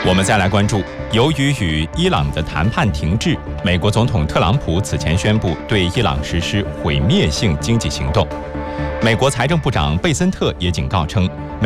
我们再来关注，由于与伊朗的谈判停滞，美国总统特朗普此前宣布对伊朗实施毁灭性经济行动。美国财政部长贝森特也警告称，